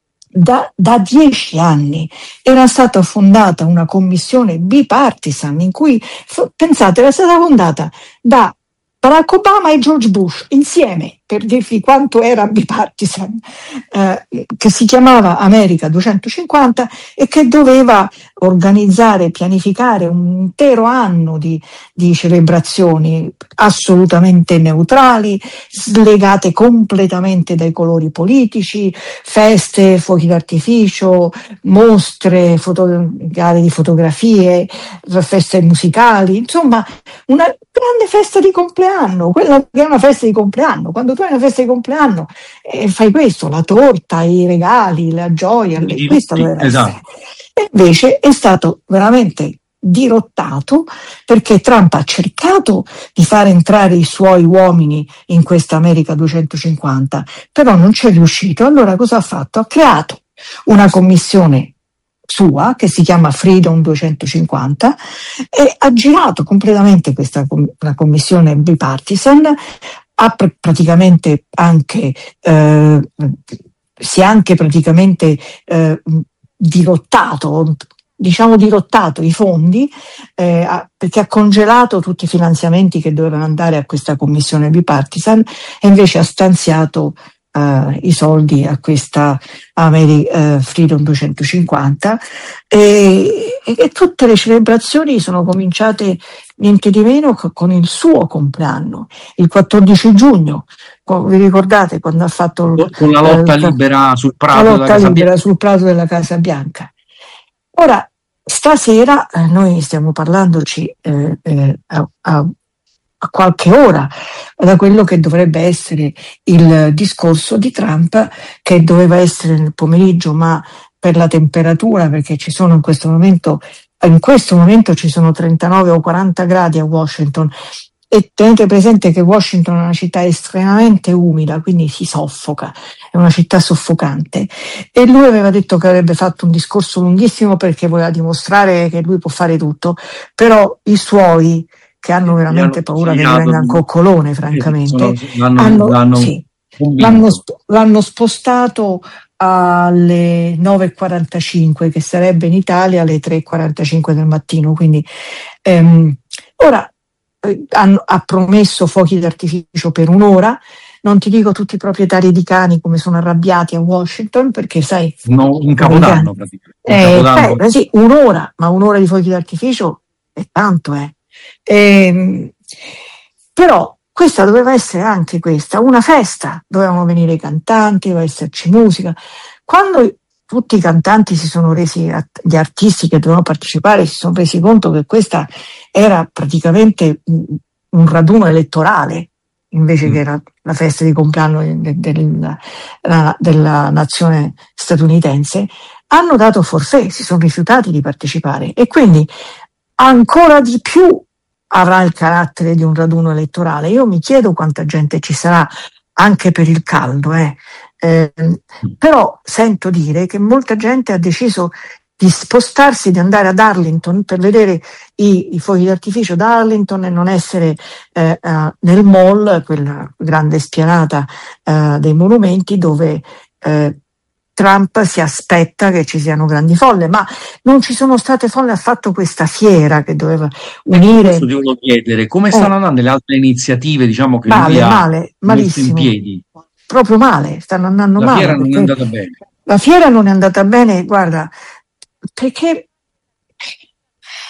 Speaker 7: Da, da dieci anni era stata fondata una commissione bipartisan in cui, pensate, era stata fondata da Barack Obama e George Bush insieme, per dirvi quanto era bipartisan, eh, che si chiamava America duecentocinquanta e che doveva organizzare, pianificare un intero anno di, di celebrazioni assolutamente neutrali, slegate completamente dai colori politici, feste, fuochi d'artificio, mostre, foto, gare di fotografie, feste musicali, insomma una grande festa di compleanno, quella che è una festa di compleanno. Quando tu hai una festa di compleanno eh, fai questo, la torta, i regali, la gioia, le, questa doveva
Speaker 6: esatto.
Speaker 7: essere. E invece è stato veramente dirottato perché Trump ha cercato di far entrare i suoi uomini in questa America duecentocinquanta, però non c'è riuscito. Allora cosa ha fatto? Ha creato una commissione sua che si chiama Freedom duecentocinquanta e ha girato completamente questa una commissione bipartisan, ha pr- praticamente anche eh, si è anche praticamente eh, dirottato diciamo dirottato i fondi eh, ha, perché ha congelato tutti i finanziamenti che dovevano andare a questa commissione bipartisan e invece ha stanziato Uh, i soldi a questa Ameri- uh, Freedom duecentocinquanta e, e, e tutte le celebrazioni sono cominciate niente di meno co- con il suo compleanno, il quattordici giugno. Vi ricordate quando ha fatto
Speaker 6: l- con la lotta uh, libera sul prato
Speaker 7: la lotta
Speaker 6: della Casa
Speaker 7: libera
Speaker 6: Bianca.
Speaker 7: sul prato della Casa Bianca. Ora stasera eh, noi stiamo parlandoci eh, eh, a, a a qualche ora da quello che dovrebbe essere il discorso di Trump, che doveva essere nel pomeriggio, ma per la temperatura, perché ci sono in questo momento in questo momento ci sono trentanove o quaranta gradi a Washington e tenete presente che Washington è una città estremamente umida, quindi si soffoca, è una città soffocante, e lui aveva detto che avrebbe fatto un discorso lunghissimo perché voleva dimostrare che lui può fare tutto, però i suoi che hanno veramente paura che gli venga un coccolone, francamente,
Speaker 6: sono, l'hanno,
Speaker 7: hanno,
Speaker 6: l'hanno,
Speaker 7: sì, l'hanno, l'hanno spostato alle nove e quarantacinque, che sarebbe in Italia alle tre e quarantacinque del mattino. Quindi ehm, ora eh, hanno, ha promesso fuochi d'artificio per un'ora. Non ti dico tutti i proprietari di cani come sono arrabbiati a Washington, perché sai,
Speaker 6: no, un capodanno praticamente. Un
Speaker 7: eh,
Speaker 6: capodanno.
Speaker 7: Beh, sì, un'ora, ma un'ora di fuochi d'artificio è tanto, eh. Eh, però questa doveva essere anche questa una festa, dovevano venire i cantanti, doveva esserci musica. Quando tutti i cantanti si sono resi, gli artisti che dovevano partecipare si sono resi conto che questa era praticamente un raduno elettorale invece mm. che era la festa di compleanno de, de, de, della, della nazione statunitense, hanno dato forfait, si sono rifiutati di partecipare, e quindi ancora di più avrà il carattere di un raduno elettorale. Io mi chiedo quanta gente ci sarà anche per il caldo, eh. Eh, però sento dire che molta gente ha deciso di spostarsi, di andare ad Arlington per vedere i, i fuochi d'artificio da Arlington e non essere eh, uh, nel mall, quella grande spianata uh, dei monumenti dove eh, Trump si aspetta che ci siano grandi folle, ma non ci sono state folle affatto. Questa fiera che doveva unire.
Speaker 6: Questo devo chiedere, come stanno eh. andando le altre iniziative, diciamo, che
Speaker 7: male,
Speaker 6: lui ha
Speaker 7: male, malissimo,
Speaker 6: messo in piedi?
Speaker 7: Proprio male, stanno andando
Speaker 6: la
Speaker 7: male.
Speaker 6: La fiera non è andata bene.
Speaker 7: La fiera non è andata bene, guarda, perché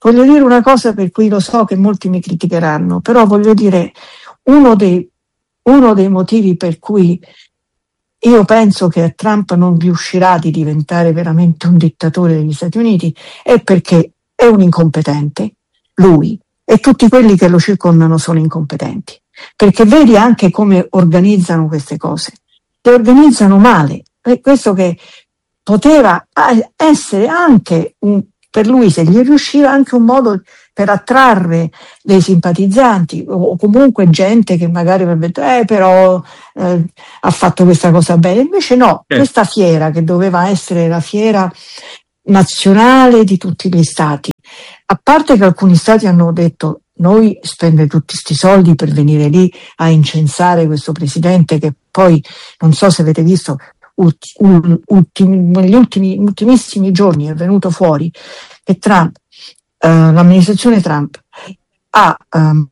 Speaker 7: voglio dire una cosa per cui lo so che molti mi criticheranno, però voglio dire uno dei, uno dei motivi per cui io penso che Trump non riuscirà di diventare veramente un dittatore degli Stati Uniti è perché è un incompetente, lui, e tutti quelli che lo circondano sono incompetenti. Perché vedi anche come organizzano queste cose. Le organizzano male. E questo che poteva essere anche un, per lui, se gli riusciva, anche un modo per attrarre dei simpatizzanti o comunque gente che magari avrebbe detto eh però eh, ha fatto questa cosa bene. Invece no, eh. questa fiera che doveva essere la fiera nazionale di tutti gli stati, a parte che alcuni stati hanno detto noi spende tutti questi soldi per venire lì a incensare questo presidente che poi, non so se avete visto, ultimi, negli ultimi, ultimissimi giorni è venuto fuori che Trump, eh, l'amministrazione Trump ha um,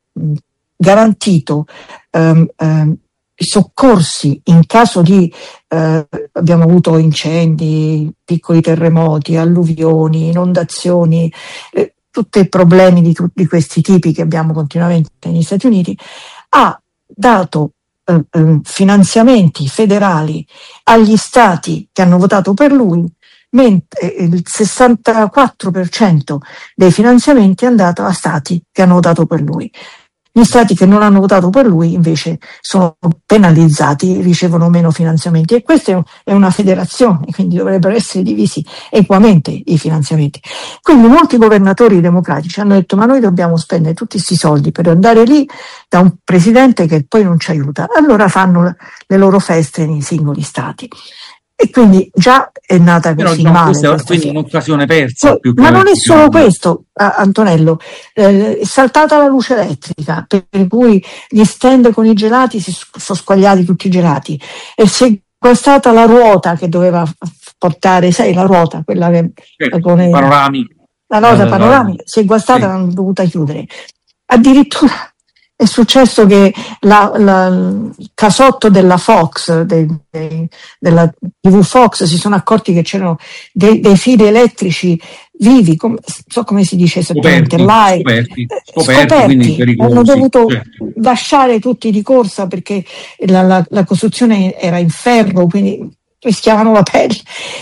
Speaker 7: garantito um, um, soccorsi in caso di, eh, abbiamo avuto incendi, piccoli terremoti, alluvioni, inondazioni, eh, tutti i problemi di, di questi tipi che abbiamo continuamente negli Stati Uniti, ha dato eh, eh, finanziamenti federali agli stati che hanno votato per lui, mentre il sessantaquattro per cento dei finanziamenti è andato a stati che hanno votato per lui. Gli stati che non hanno votato per lui invece sono penalizzati, ricevono meno finanziamenti, e questa è una federazione, quindi dovrebbero essere divisi equamente i finanziamenti. Quindi molti governatori democratici hanno detto ma noi dobbiamo spendere tutti questi soldi per andare lì da un presidente che poi non ci aiuta, allora fanno le loro feste nei singoli stati. E quindi già è nata così
Speaker 6: Però,
Speaker 7: male.
Speaker 6: Questa è quindi un'occasione persa.
Speaker 7: So,
Speaker 6: più
Speaker 7: ma non è solo
Speaker 6: diciamo.
Speaker 7: questo, Antonello, eh, è saltata la luce elettrica, per, per cui gli stand con i gelati si sono squagliati tutti i gelati, e si è guastata la ruota che doveva portare, sai, la ruota, quella che
Speaker 6: certo,
Speaker 7: con le,
Speaker 6: panoramica.
Speaker 7: la ruota
Speaker 6: eh,
Speaker 7: panoramica, si è guastata, sì. L'hanno dovuta chiudere. Addirittura è successo che la, la, il casotto della Fox, dei, dei, della tivù Fox, si sono accorti che c'erano dei, dei fili elettrici vivi, com, so come si dice esattamente,
Speaker 6: scoperti, scoperti, scoperti,
Speaker 7: scoperti. Hanno dovuto certo. lasciare tutti di corsa perché la, la, la costruzione era in ferro, quindi rischiavano la pelle.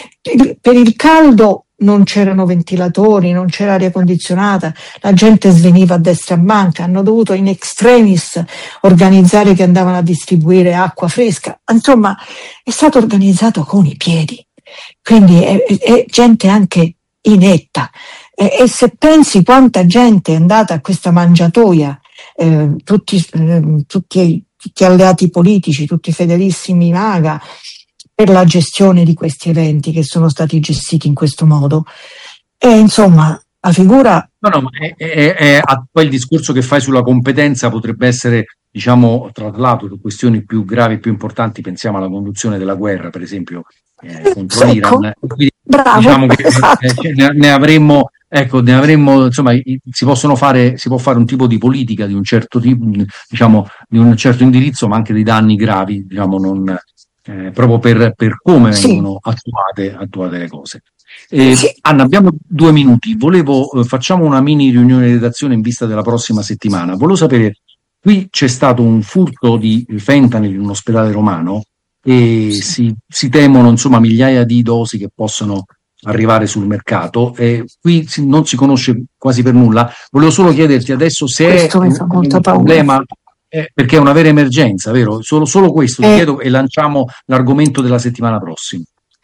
Speaker 7: Per il caldo non c'erano ventilatori, non c'era aria condizionata, la gente sveniva a destra e a manca, hanno dovuto in extremis organizzare che andavano a distribuire acqua fresca, insomma è stato organizzato con i piedi, quindi è, è, è gente anche inetta, e, e se pensi quanta gente è andata a questa mangiatoia, eh, tutti, eh, tutti, tutti alleati politici, tutti fedelissimi MAGA, per la gestione di questi eventi che sono stati gestiti in questo modo. E insomma, la figura...
Speaker 6: No, no, ma è, è, è, poi il discorso che fai sulla competenza potrebbe essere, diciamo, traslato su questioni più gravi e più importanti, pensiamo alla conduzione della guerra, per esempio, eh, contro ecco, l'Iran. Quindi,
Speaker 7: bravo,
Speaker 6: diciamo che
Speaker 7: esatto.
Speaker 6: eh, ne, ne avremmo... Ecco, ne avremmo, insomma, si possono fare, si può fare un tipo di politica di un certo tipo, diciamo, di un certo indirizzo, ma anche dei danni gravi, diciamo, non... Eh, proprio per, per come sì. vengono attuate, attuate le cose. Eh, sì. Anna, abbiamo due minuti. Volevo, eh, facciamo una mini riunione di redazione in vista della prossima settimana. Volevo sapere, qui c'è stato un furto di fentanyl in un ospedale romano e sì. si, si temono insomma migliaia di dosi che possono arrivare sul mercato, e qui si, non si conosce quasi per nulla. Volevo solo chiederti adesso se questo è un, un problema. Eh, perché è una vera emergenza, vero? Solo, solo questo ti eh, chiedo e lanciamo l'argomento della settimana prossima.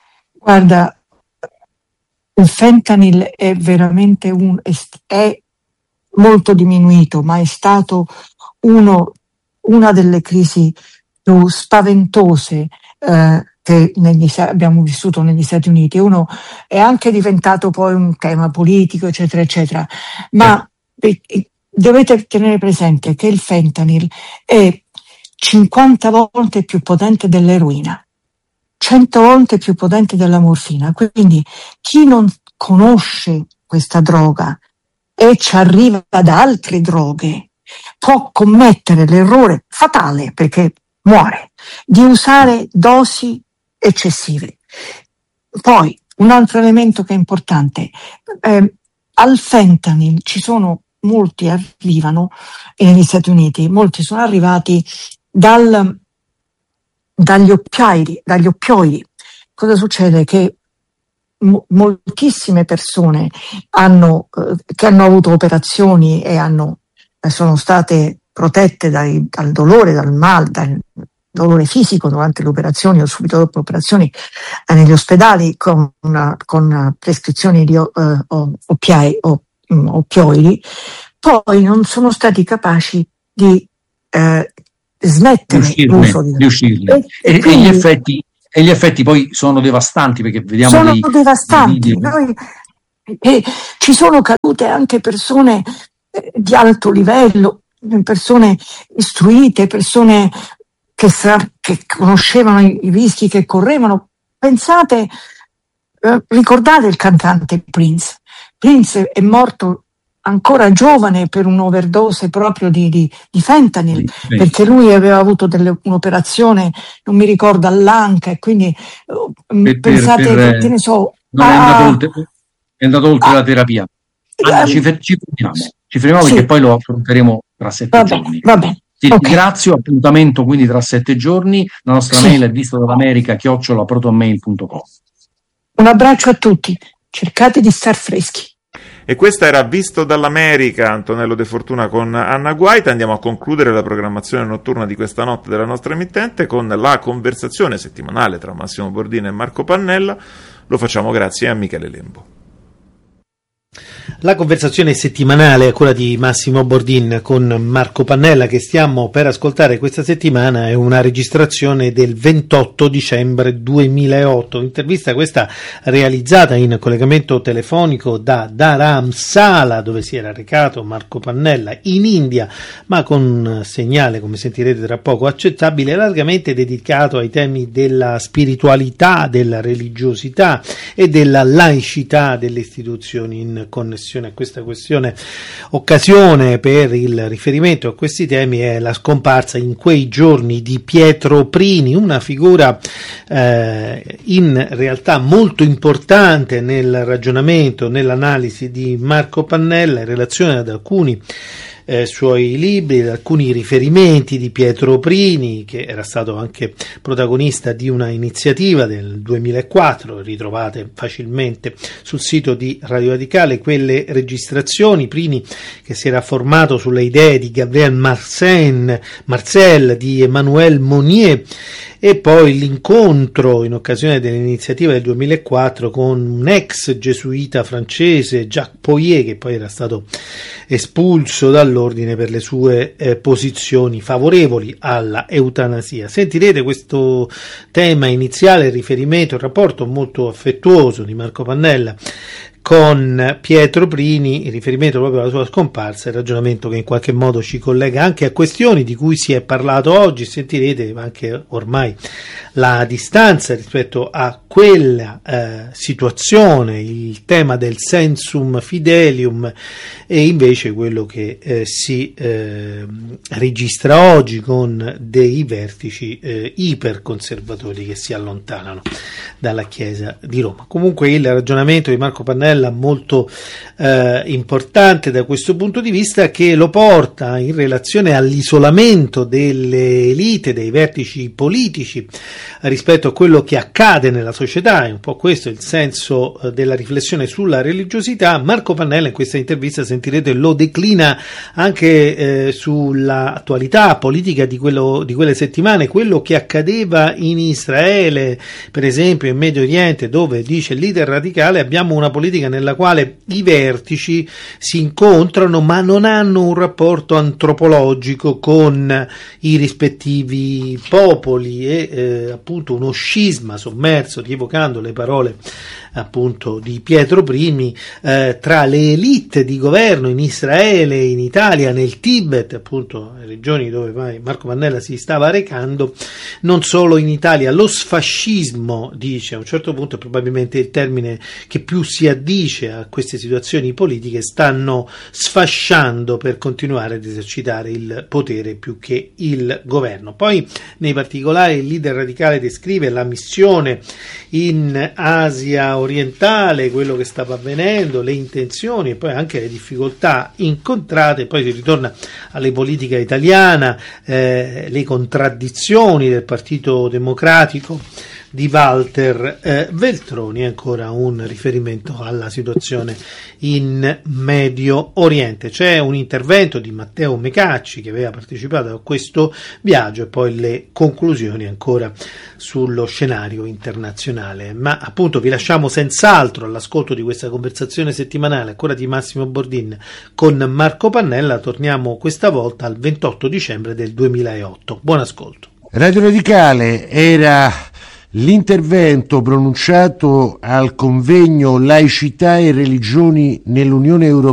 Speaker 7: Guarda, il fentanyl è veramente un, è, è molto diminuito, ma è stato uno, una delle crisi più spaventose eh, che negli, abbiamo vissuto negli Stati Uniti. Uno è anche diventato poi un tema politico, eccetera, eccetera. Ma eh. dovete tenere presente che il fentanyl è cinquanta volte più potente dell'eroina, cento volte più potente della morfina, quindi chi non conosce questa droga e ci arriva da altre droghe può commettere l'errore fatale, perché muore, di usare dosi eccessive. Poi un altro elemento che è importante, eh, al fentanyl ci sono molti arrivano e negli Stati Uniti, molti sono arrivati dal, dagli oppiaidi, dagli oppioidi. Cosa succede? Che mo- moltissime persone hanno, eh, che hanno avuto operazioni e hanno, eh, sono state protette dai, dal dolore, dal mal, dal dolore fisico durante le operazioni o subito dopo le operazioni eh, negli ospedali con, una, con prescrizioni di eh, oppiai o oppioidi, poi non sono stati capaci di eh, smettere
Speaker 6: uscirne,
Speaker 7: l'uso di,
Speaker 6: di uscirne.
Speaker 7: E,
Speaker 6: e,
Speaker 7: e, quindi,
Speaker 6: e, gli effetti, e gli effetti poi sono devastanti, perché vediamo
Speaker 7: sono
Speaker 6: dei,
Speaker 7: devastanti.
Speaker 6: dei video.
Speaker 7: Noi, e ci sono cadute anche persone eh, di alto livello, persone istruite, persone che, sa, che conoscevano i, i rischi che correvano. Pensate, eh, ricordate il cantante Prince? Prince è morto ancora giovane per un'overdose proprio di, di, di fentanyl, sì, perché lui aveva avuto delle, un'operazione, non mi ricordo, all'anca, e quindi per, pensate per, per, che, che ne so...
Speaker 6: Non
Speaker 7: a,
Speaker 6: è andato oltre, è andato oltre
Speaker 7: a,
Speaker 6: la terapia. Anzi, ci, ci fermiamo, ci fermiamo sì, perché poi lo affronteremo tra sette
Speaker 7: va
Speaker 6: giorni.
Speaker 7: Bene, va bene.
Speaker 6: Sì,
Speaker 7: Okay.
Speaker 6: Ringrazio, appuntamento quindi tra sette giorni. La nostra sì. mail è visto dall'America chiocciola protonmail punto com.
Speaker 7: Un abbraccio a tutti, cercate di star freschi.
Speaker 2: E questa era Visto dall'America, Antonello De Fortuna con Anna Guaita. Andiamo a concludere la programmazione notturna di questa notte della nostra emittente con la conversazione settimanale tra Massimo Bordin e Marco Pannella. Lo facciamo grazie a Michele Lembo.
Speaker 1: La conversazione settimanale è quella di Massimo Bordin con Marco Pannella, che stiamo per ascoltare questa settimana. È una registrazione del ventotto dicembre duemilaotto, intervista questa realizzata in collegamento telefonico da Dharamsala, dove si era recato Marco Pannella in India, ma con segnale, come sentirete tra poco, accettabile, largamente dedicato ai temi della spiritualità, della religiosità e della laicità delle istituzioni in connessione a questa questione. Occasione per il riferimento a questi temi è la scomparsa in quei giorni di Pietro Prini, una figura eh, in realtà molto importante nel ragionamento, nell'analisi di Marco Pannella in relazione ad alcuni Eh, suoi libri, alcuni riferimenti di Pietro Prini, che era stato anche protagonista di una iniziativa del duemilaquattro, ritrovate facilmente sul sito di Radio Radicale quelle registrazioni. Prini, che si era formato sulle idee di Gabriel Marcel, Marcel di Emmanuel Monnier, e poi l'incontro in occasione dell'iniziativa del duemilaquattro con un ex gesuita francese, Jacques Poyer, che poi era stato espulso dall'ordine per le sue eh, posizioni favorevoli alla eutanasia. Sentirete questo tema iniziale, il riferimento, il rapporto molto affettuoso di Marco Pannella con Pietro Prini, in riferimento proprio alla sua scomparsa, il ragionamento che in qualche modo ci collega anche a questioni di cui si è parlato oggi. Sentirete anche ormai la distanza rispetto a quella eh, situazione, il tema del sensum fidelium, e invece quello che eh, si eh, registra oggi con dei vertici eh, iperconservatori che si allontanano dalla Chiesa di Roma. Comunque il ragionamento di Marco Pannella molto eh, importante da questo punto di vista, che lo porta in relazione all'isolamento delle elite, dei vertici politici rispetto a quello che accade nella società. È un po' questo il senso eh, della riflessione sulla religiosità. Marco Pannella in questa intervista, sentirete, lo declina anche eh, sull'attualità politica di, quello, di quelle settimane, quello che accadeva in Israele, per esempio in Medio Oriente, dove, dice il leader radicale, abbiamo una politica nella quale i vertici si incontrano ma non hanno un rapporto antropologico con i rispettivi popoli, e eh, appunto uno scisma sommerso, rievocando le parole appunto di Pietro Prini, eh, tra le elite di governo in Israele, in Italia, nel Tibet, appunto regioni dove Marco Pannella si stava recando, non solo in Italia. Lo sfascismo, dice, a un certo punto è probabilmente il termine che più si addice a queste situazioni politiche, stanno sfasciando per continuare ad esercitare il potere più che il governo. Poi nei particolari il leader radicale descrive la missione in Asia orientale, quello che stava avvenendo, le intenzioni e poi anche le difficoltà incontrate, poi si ritorna alle politica italiana, eh, le contraddizioni del Partito Democratico di Walter eh, Veltroni, ancora un riferimento alla situazione in Medio Oriente. C'è un intervento di Matteo Mecacci che aveva partecipato a questo viaggio e poi le conclusioni ancora sullo scenario internazionale. Ma appunto vi lasciamo senz'altro all'ascolto di questa conversazione settimanale ancora di Massimo Bordin con Marco Pannella. Torniamo questa volta al ventotto dicembre del duemilaotto. Buon ascolto.
Speaker 8: Radio Radicale era l'intervento pronunciato al convegno Laicità e religioni nell'Unione Europea